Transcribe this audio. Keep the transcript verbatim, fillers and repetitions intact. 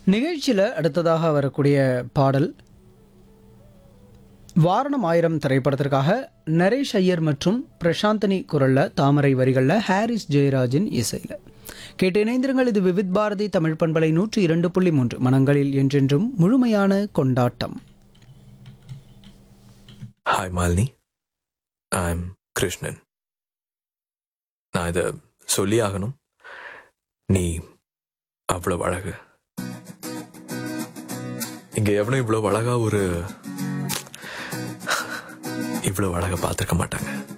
நிகழ்ச்சியில் அடுத்ததாக வரக்கூடிய பாடல் வாரணம் ஆயிரம் திரைப்படத்திற்காக நரேஷ் ஐயர் மற்றும் பிரசாந்தனி குரலில் தாமரை வரிகளில் ஹாரிஸ் ஜெயராஜின் இசையில் கேட்டு இணைந்திருங்கள். இது விவித் பாரதி தமிழ் பண்பலை நூற்றி இரண்டு புள்ளி மூன்று மனங்களில் என்றென்றும் முழுமையான கொண்டாட்டம். Hi Malini, I'm Krishnan. நான் இதை சொல்லி ஆகணும். நீ அவ்வளவு அழகு. இங்க எவனும் இவ்வளவு அழகா ஒரு இவ்வளவு அழகா பார்த்திருக்க மாட்டாங்க.